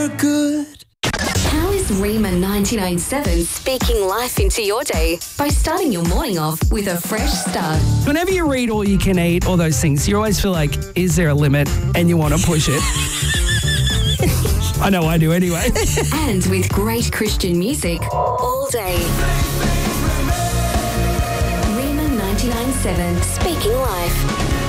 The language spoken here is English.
Good. How is Rima 99.7 speaking life into your day by starting your morning off with a fresh start? Whenever you read All You Can Eat, all those things, you always feel like, is there a limit? And you want to push it. I know I do anyway. And with great Christian music all day. Rima 99.7 speaking life.